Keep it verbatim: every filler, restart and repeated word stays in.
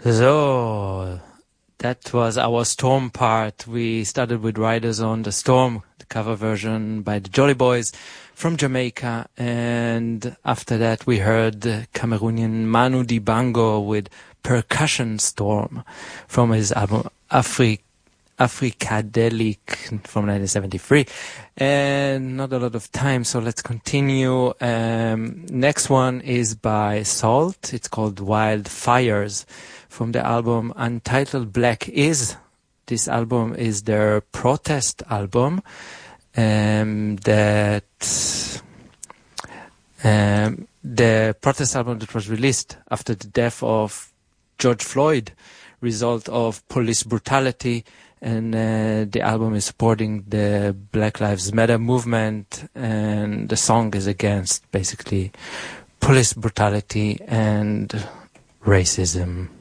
So, that was our Storm part. We started with Riders on the Storm, the cover version by the Jolly Boys from Jamaica. And after that, we heard Cameroonian Manu Dibango with Percussion Storm from his album Afri- Africadelic from nineteen seventy-three. And not a lot of time, so let's continue. Um, next one is by Salt. It's called Wildfires from the album Untitled Black Is. This album is their protest album um, that um, the protest album that was released after the death of George Floyd, result of police brutality. And uh, the album is supporting the Black Lives Matter movement, and the song is against basically police brutality and racism.